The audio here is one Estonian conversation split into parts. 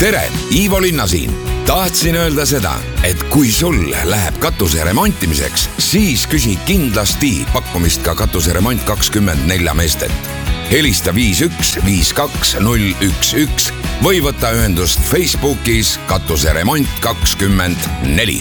tere, Ivo Linna siin. Tahtsin öelda seda, et kui sul läheb katuse remontimiseks, siis küsi kindlasti pakkumist ka katuseremont 24 meestet. Helista 51 52 011 või võta ühendust Facebookis katuseremont 24.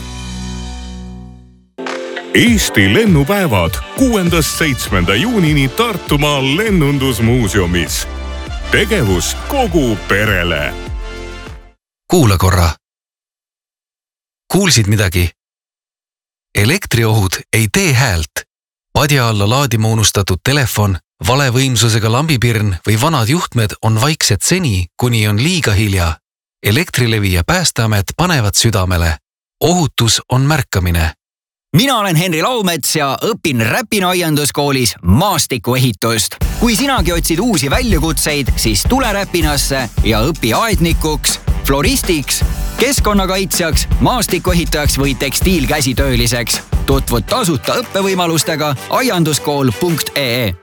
Eesti lennupäevad 6.–7. juunini Tartumaal lennundusmuuseumis. Tegevus kogu perele. Kuula korra. Kuulsid midagi? Elektriohud ei tee häält. Padja alla laadima unustatud telefon, valevõimsusega lambipirn või vanad juhtmed on vaiksed seni, kuni on liiga hilja. Elektrilevi ja Päästeamet panevad südamele. Ohutus on märkamine. Mina olen Henri Laumets ja õpin Räpina aianduskoolis maastikuehitust. Kui sinagi otsid uusi väljakutseid, siis tule Räpinasse ja õpi aednikuks, floristiks, keskkonnakaitsjaks, maastikuehitajaks või tekstiilkäsitööliseks. Tutvud tasuta õppevõimalustega aianduskool.ee.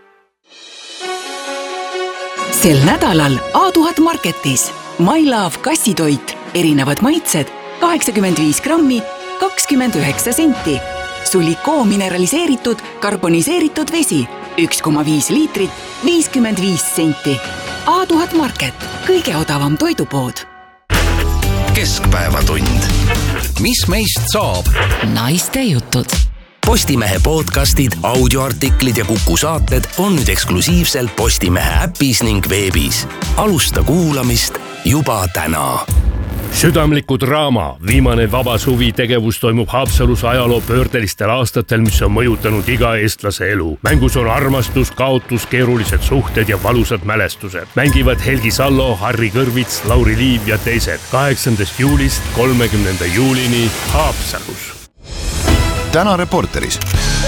Sel nädalal A1000 Marketis My Love kassitoit, erinevad maitsed, 85 grammi, 29 senti. Sulikoo mineraliseeritud, karboniseeritud vesi, 1,5 liitrit, 55 senti. A1000 Market, kõige odavam toidupood. Keskpäevatund. Mis meist saab? Naiste jutud. Postimehe podcastid, audioartiklid ja Kuku saated on nüüd eksklusiivselt Postimehe äpis ning veebis. Alusta kuulamist juba täna. Südamliku draama viimane vabasuvi tegevus toimub Haapsalus ajaloo pöördelistel aastatel, mis on mõjutanud iga eestlase elu. Mängus on armastus, kaotus, keerulised suhted ja valusad mälestused. Mängivad Helgi Sallo, Harri Kõrvits, Lauri Liiv ja teised. 8. juulist 30. juulini Haapsalus. Täna Reporteris.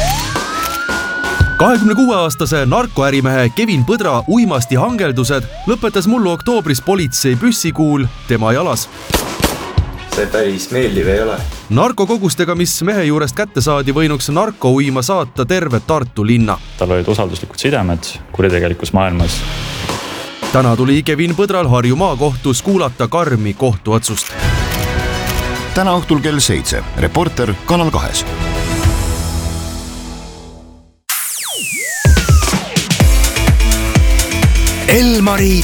26-aastase narkoärimehe Kevin Põdra uimasti hangeldused lõpetas mullu oktoobris politsei püssikuul tema jalas. See päris meeldiv ei ole. Narkokogustega, mis mehe juurest kätte saadi, võinuks narkouima saata terve Tartu linna. Tal olid usalduslikud sidemed kuritegelikus maailmas. Täna tuli Kevin Põdral Harju maakohtus kuulata karmi kohtuotsust. Täna õhtul kell 7. Reporter Kanal 2. Elmari